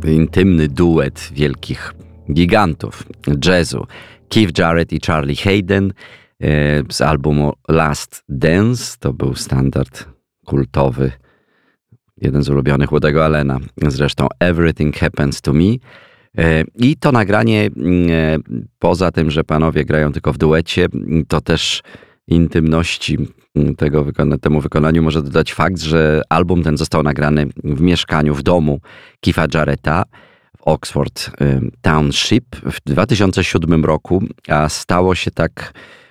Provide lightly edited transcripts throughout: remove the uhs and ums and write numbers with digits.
intymny duet wielkich gigantów jazzu. Keith Jarrett i Charlie Haden z albumu Last Dance. To był standard kultowy, jeden z ulubionych Woody'ego Allena. Zresztą Everything Happens to Me. I to nagranie, poza tym, że panowie grają tylko w duecie, to też intymności temu wykonaniu może dodać fakt, że album ten został nagrany w mieszkaniu, w domu Keitha Jarretta w Oxford Township w 2007 roku, a stało się tak,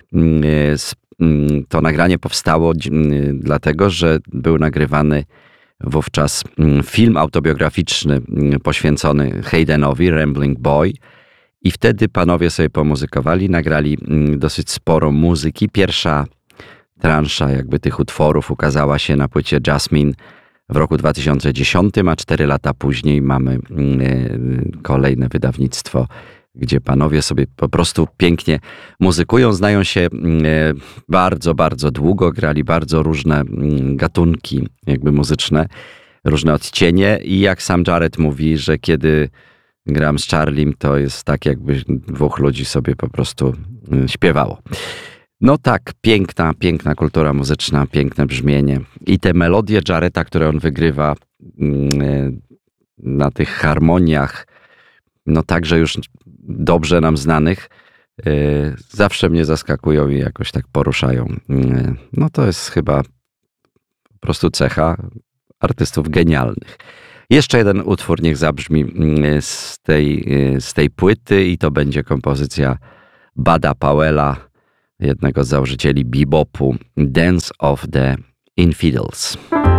to nagranie powstało dlatego, że był nagrywany wówczas film autobiograficzny poświęcony Haydenowi, Rambling Boy. I wtedy panowie sobie pomuzykowali, nagrali dosyć sporo muzyki. Pierwsza transza jakby tych utworów ukazała się na płycie Jasmine w roku 2010, a 4 lata później mamy kolejne wydawnictwo, gdzie panowie sobie po prostu pięknie muzykują. Znają się bardzo, bardzo długo, grali bardzo różne gatunki jakby muzyczne, różne odcienie i jak sam Jarrett mówi, że kiedy gram z Charliem, to jest tak, jakby 2 ludzi sobie po prostu śpiewało. No tak, piękna kultura muzyczna, piękne brzmienie. I te melodie Jarretta, które on wygrywa na tych harmoniach, no także już dobrze nam znanych, zawsze mnie zaskakują i jakoś tak poruszają. No to jest chyba po prostu cecha artystów genialnych. Jeszcze jeden utwór niech zabrzmi z tej płyty i to będzie kompozycja Budda Powella, jednego z założycieli bebopu, Dance of the Infidels.